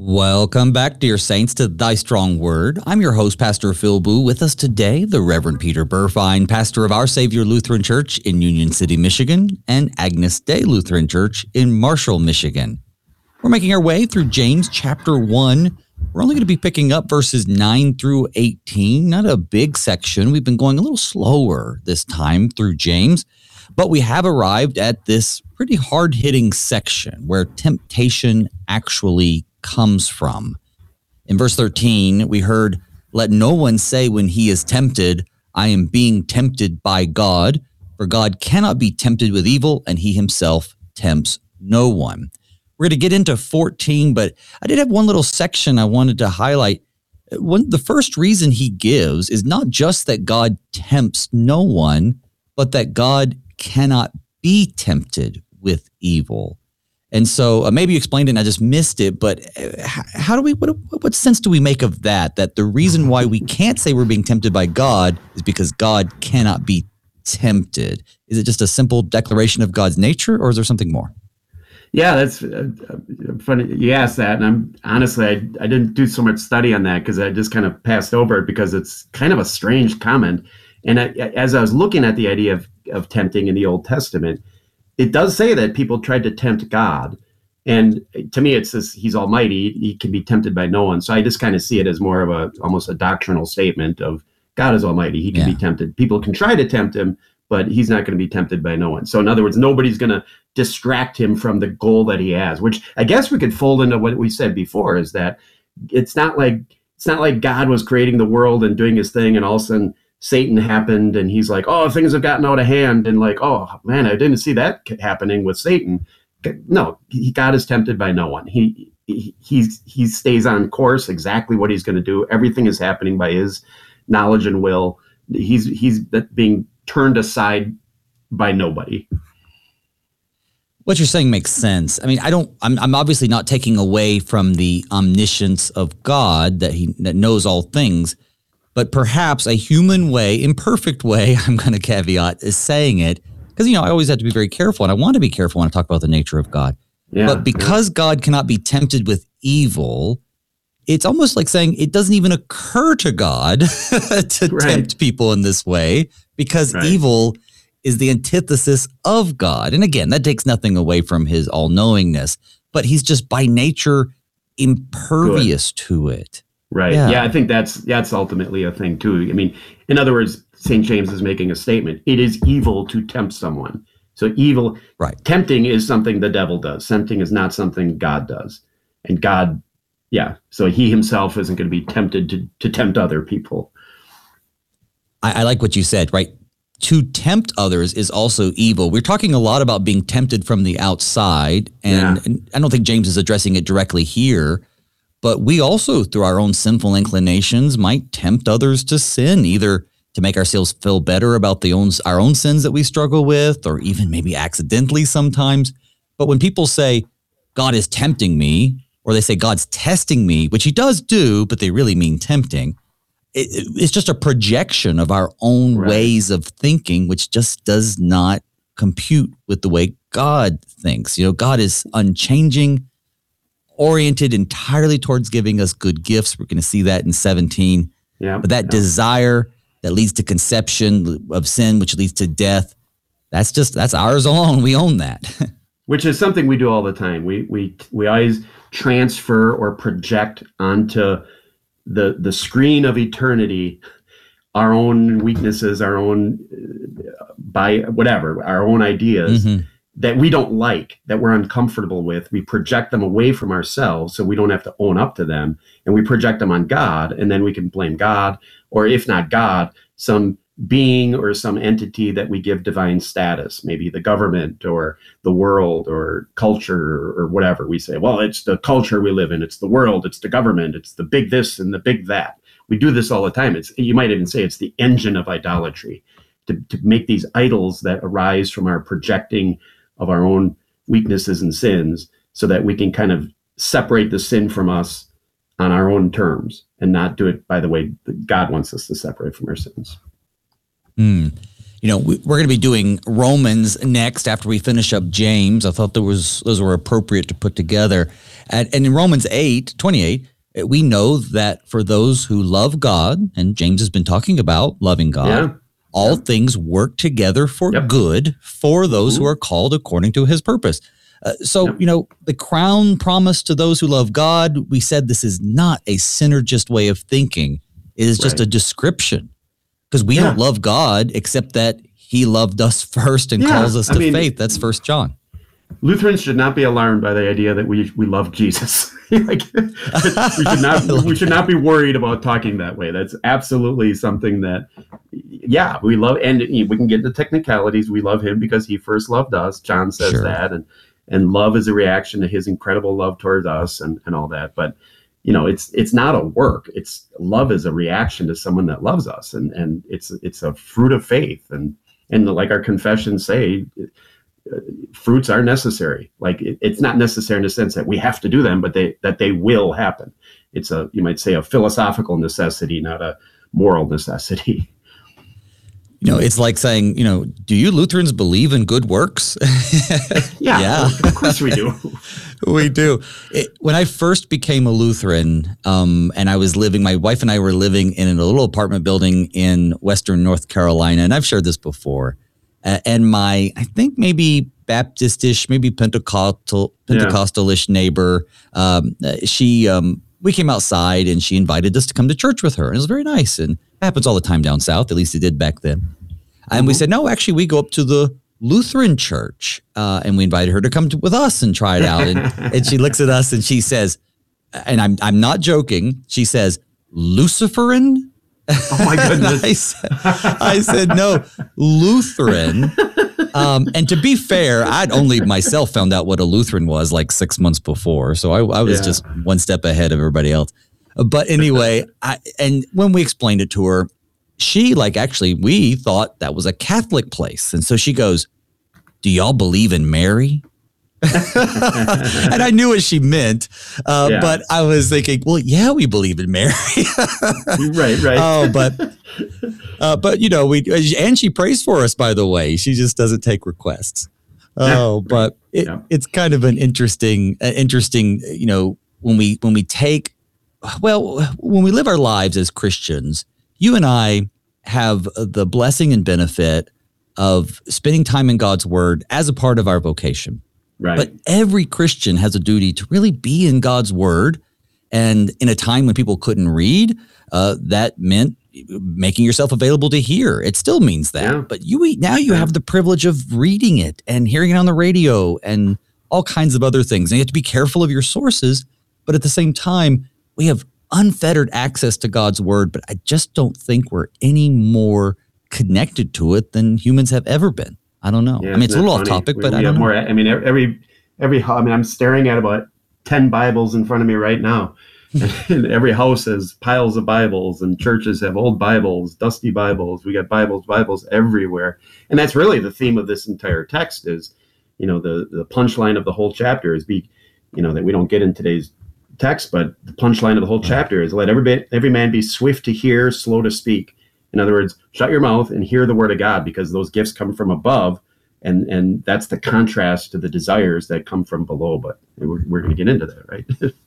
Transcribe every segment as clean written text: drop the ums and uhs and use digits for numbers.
Welcome back, dear saints, to Thy Strong Word. I'm your host, Pastor Phil Boo. With us today, the Reverend Peter Burfine, pastor of Our Savior Lutheran Church in Union City, Michigan, and Agnus Dei Lutheran Church in Marshall, Michigan. We're making our way through James chapter 1. We're only going to be picking up verses 9 through 18, not a big section. We've been going a little slower this time through James, but we have arrived at this pretty hard-hitting section where temptation actually comes from. In verse 13, we heard, "Let no one say when he is tempted, I am being tempted by God, for God cannot be tempted with evil, and he himself tempts no one." We're going to get into 14, but I did have one little section I wanted to highlight. The first reason he gives is not just that God tempts no one, but that God cannot be tempted with evil. And so maybe you explained it and I just missed it, but what sense do we make of that? That the reason why we can't say we're being tempted by God is because God cannot be tempted. Is it just a simple declaration of God's nature, or is there something more? Yeah, that's funny you asked that. And I didn't do so much study on that because I just kind of passed over it because it's kind of a strange comment. And as I was looking at the idea of tempting in the Old Testament, it does say that people tried to tempt God. And to me, it says he's almighty. He can be tempted by no one. So I just kind of see it as more of almost a doctrinal statement of God is almighty. He can be tempted. People can try to tempt him, but he's not going to be tempted by no one. So in other words, nobody's going to distract him from the goal that he has, which I guess we could fold into what we said before, is that it's not like God was creating the world and doing his thing, and all of a sudden Satan happened and he's like, oh, things have gotten out of hand, and like, oh man, I didn't see that happening with Satan. No, God is tempted by no one. He stays on course, exactly what he's going to do. Everything is happening by his knowledge and will. He's being turned aside by nobody. What you're saying makes sense. I mean, I'm obviously not taking away from the omniscience of God that knows all things, but perhaps a human way, imperfect way, I'm going to caveat, is saying it, because, I always have to be very careful, and I want to be careful when I talk about the nature of God. Yeah, but because God cannot be tempted with evil, it's almost like saying it doesn't even occur to God to tempt people in this way, because evil is the antithesis of God. And again, that takes nothing away from his all-knowingness, but he's just by nature impervious to it. Right. Yeah, I think that's ultimately a thing too. I mean, in other words, St. James is making a statement. It is evil to tempt someone. So evil, tempting is something the devil does. Tempting is not something God does. And God, so he himself isn't going to be tempted to tempt other people. I like what you said, right? To tempt others is also evil. We're talking a lot about being tempted from the outside, and I don't think James is addressing it directly here, but we also, through our own sinful inclinations, might tempt others to sin, either to make ourselves feel better about our own sins that we struggle with, or even maybe accidentally sometimes. But when people say, God is tempting me, or they say God's testing me, which he does do, but they really mean tempting, it's just a projection of our own ways of thinking, which just does not compute with the way God thinks. God is unchanging, oriented entirely towards giving us good gifts. We're going to see that in 17. But that desire that leads to conception of sin, which leads to death, that's ours alone. We own that. Which is something we do all the time. We always transfer or project onto the screen of eternity our own weaknesses, our own our own ideas that we don't like, that we're uncomfortable with. We project them away from ourselves so we don't have to own up to them, and we project them on God, and then we can blame God, or if not God, some being or some entity that we give divine status, maybe the government or the world or culture or whatever. We say, well, it's the culture we live in, it's the world, it's the government, it's the big this and the big that. We do this all the time. You might even say it's the engine of idolatry, to make these idols that arise from our projecting of our own weaknesses and sins, so that we can kind of separate the sin from us on our own terms and not do it by the way that God wants us to separate from our sins. We're going to be doing Romans next after we finish up James. I thought those were appropriate to put together. And in Romans 8:28, we know that for those who love God, and James has been talking about loving God, all things work together for good for those who are called according to his purpose. The crown promised to those who love God, we said this is not a synergist way of thinking. It is just a description. Because we don't love God except that he loved us first and calls us to faith. That's 1 John. Lutherans should not be alarmed by the idea that we love Jesus. We should not be worried about talking that way. That's absolutely something that, we love. And we can get into technicalities. We love him because he first loved us. John says that. And love is a reaction to his incredible love towards us and all that. But it's not a work. It's love is a reaction to someone that loves us, and it's a fruit of faith, and like our confessions say, fruits are necessary. Like it's not necessary in the sense that we have to do them, but they will happen. It's you might say a philosophical necessity, not a moral necessity. It's like saying, do you Lutherans believe in good works? Yeah, of course we do. We do. When I first became a Lutheran, and my wife and I were living in a little apartment building in Western North Carolina, and I've shared this before, and I think maybe Baptist-ish, maybe Pentecostal-ish neighbor, we came outside and she invited us to come to church with her. And it was very nice. And it happens all the time down south, at least it did back then. And we said, no, actually, we go up to the Lutheran church. And we invited her to come with us and try it out. And she looks at us and she says, and I'm not joking, she says, Luciferan? Oh my goodness. I said, no, Lutheran. And to be fair, I'd only myself found out what a Lutheran was like 6 months before. So I was just one step ahead of everybody else. But anyway, and when we explained it to her, we thought that was a Catholic place. And so she goes, do y'all believe in Mary? And I knew what she meant, but I was thinking, well, yeah, we believe in Mary. Right. Oh, but and she prays for us, by the way. She just doesn't take requests. Oh, but it's kind of an interesting, when we live our lives as Christians, you and I have the blessing and benefit of spending time in God's word as a part of our vocation. Right. But every Christian has a duty to really be in God's word. And in a time when people couldn't read, that meant making yourself available to hear. It still means that. Yeah. But you have the privilege of reading it and hearing it on the radio and all kinds of other things. And you have to be careful of your sources. But at the same time, we have unfettered access to God's word. But I just don't think we're any more connected to it than humans have ever been. I don't know. Yeah, it's a little off topic, but I don't know. More. I'm staring at about 10 Bibles in front of me right now. And every house has piles of Bibles, and churches have old Bibles, dusty Bibles. We got Bibles everywhere. And that's really the theme of this entire text is, the punchline of the whole chapter is that we don't get in today's text, but the punchline of the whole chapter is let every man be swift to hear, slow to speak. In other words, shut your mouth and hear the word of God, because those gifts come from above, and that's the contrast to the desires that come from below. But we're going to get into that, right?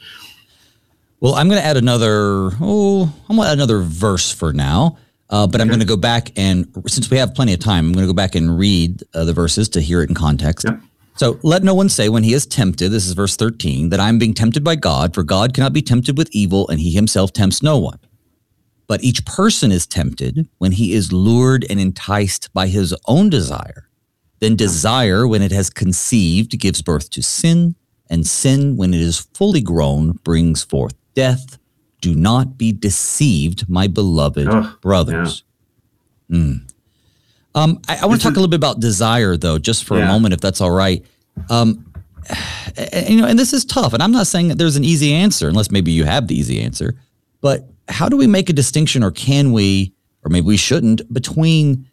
Well, I'm going to add another verse for now, but I'm going to go back and, since we have plenty of time, I'm going to go back and read the verses to hear it in context. Yep. So let no one say when he is tempted, this is verse 13, that I'm being tempted by God, for God cannot be tempted with evil, and he himself tempts no one. But each person is tempted when he is lured and enticed by his own desire. Then desire, when it has conceived, gives birth to sin, and sin, when it is fully grown, brings forth death. Do not be deceived, my beloved brothers. Yeah. I want to talk a little bit about desire, though, just for a moment, if that's all right. And this is tough, and I'm not saying that there's an easy answer, unless maybe you have the easy answer. But how do we make a distinction, or can we, or maybe we shouldn't, between,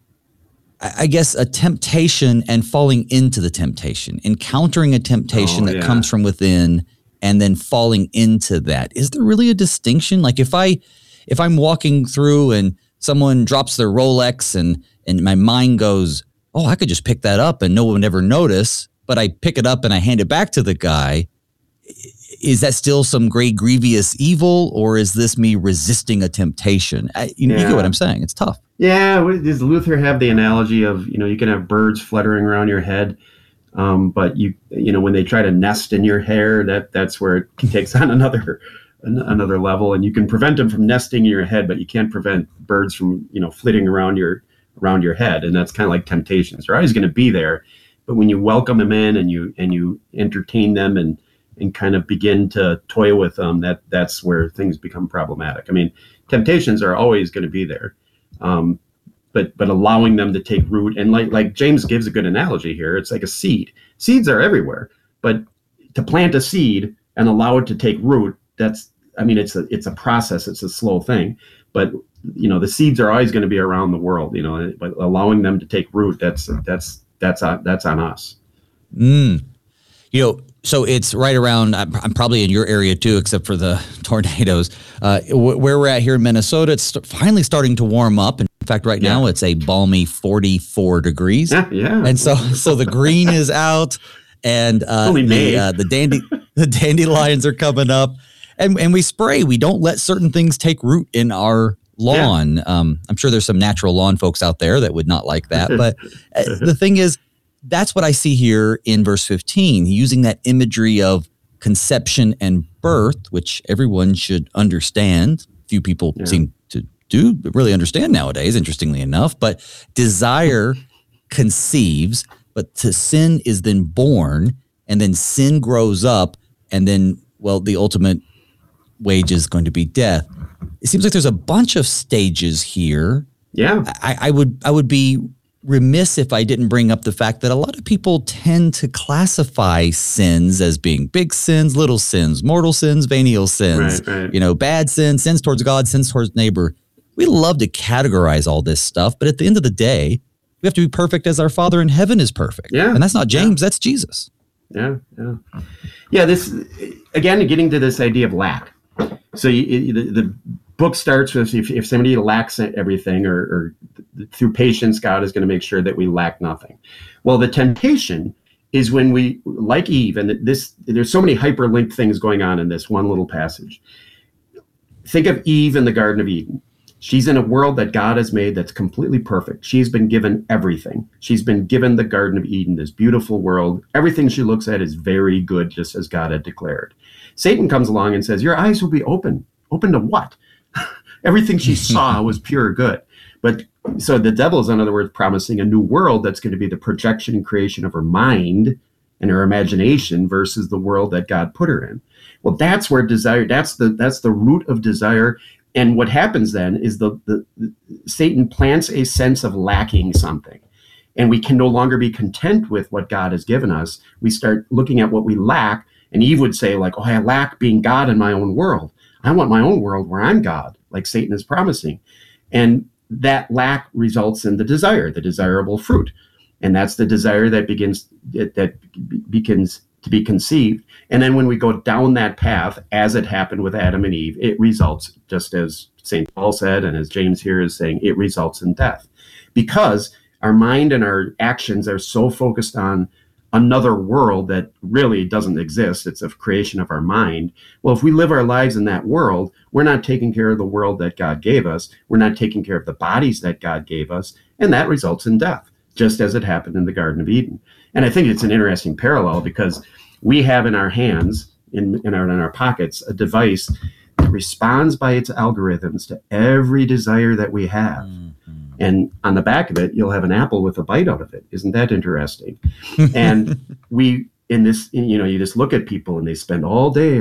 I guess, a temptation and falling into the temptation, encountering a temptation that comes from within, and then falling into that? Is there really a distinction? Like if I'm walking through and someone drops their Rolex and my mind goes, oh, I could just pick that up and no one would ever notice, but I pick it up and I hand it back to the guy. Is that still some great grievous evil, or is this me resisting a temptation? You get what I'm saying? It's tough. Yeah. Does Luther have the analogy of, you can have birds fluttering around your head, but when they try to nest in your hair, that's where it takes on another level, and you can prevent them from nesting in your head, but you can't prevent birds from, flitting around your head. And that's kind of like temptations. They're always going to be there, but when you welcome them in and you entertain them and kind of begin to toy with them, that's where things become problematic. I mean, temptations are always going to be there, but allowing them to take root, and like James gives a good analogy here, it's like a seed. Seeds are everywhere, but to plant a seed and allow it to take root, it's a process. It's a slow thing, but the seeds are always going to be around the world. But allowing them to take root, that's on us. So it's right around, I'm probably in your area too, except for the tornadoes. Where we're at here in Minnesota, it's finally starting to warm up. In fact, right now it's a balmy 44 degrees. Yeah. And so the green is out, and the dandelions are coming up, and we spray. We don't let certain things take root in our lawn. Yeah. I'm sure there's some natural lawn folks out there that would not like that, but the thing is, that's what I see here in verse 15, using that imagery of conception and birth, which everyone should understand. Few people seem to really understand nowadays, interestingly enough, but desire conceives, but to sin is then born, and then sin grows up, and then, the ultimate wage is going to be death. It seems like there's a bunch of stages here. Yeah. I would be remiss if I didn't bring up the fact that a lot of people tend to classify sins as being big sins, little sins, mortal sins, venial sins, right. Bad sins, sins towards God, sins towards neighbor. We love to categorize all this stuff, but at the end of the day, we have to be perfect as our Father in heaven is perfect. Yeah. And that's not James, that's Jesus. Yeah. This, again, getting to this idea of lack. So the book starts with if somebody lacks everything, or through patience, God is going to make sure that we lack nothing. Well, the temptation is when we, like Eve, and there's so many hyperlinked things going on in this one little passage. Think of Eve in the Garden of Eden. She's in a world that God has made that's completely perfect. She's been given everything. She's been given the Garden of Eden, this beautiful world. Everything she looks at is very good, just as God had declared. Satan comes along and says, your eyes will be open. Open to what? Everything she saw was pure good. But so the devil is, in other words, promising a new world that's going to be the projection and creation of her mind and her imagination versus the world that God put her in. Well, that's where desire, that's the root of desire. And what happens then is the Satan plants a sense of lacking something. And we can no longer be content with what God has given us. We start looking at what we lack. And Eve would say, like, I lack being God in my own world. I want my own world where I'm God, like Satan is promising. And that lack results in the desire, the desirable fruit. And that's the desire that begins to be conceived. And then when we go down that path, as it happened with Adam and Eve, it results, just as St. Paul said, and as James here is saying, it results in death. Because our mind and our actions are so focused on another world that really doesn't exist. It's a creation of our mind. Well, if we live our lives in that world, we're not taking care of the world that God gave us. We're not taking care of the bodies that God gave us. And that results in death, just as it happened in the Garden of Eden. And I think it's an interesting parallel, because we have in our hands, in our pockets, a device that responds by its algorithms to every desire that we have. And on the back of it, you'll have an apple with a bite out of it. Isn't that interesting? And you just look at people and they spend all day